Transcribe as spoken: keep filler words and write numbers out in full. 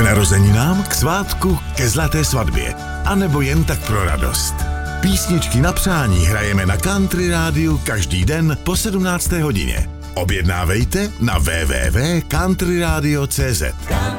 narozeninám, k svátku, ke zlaté svatbě, anebo jen tak pro radost. Písničky na přání hrajeme na Country Rádiu každý den po sedmnácté hodině. Objednávejte na w w w tečka country radio tečka c z.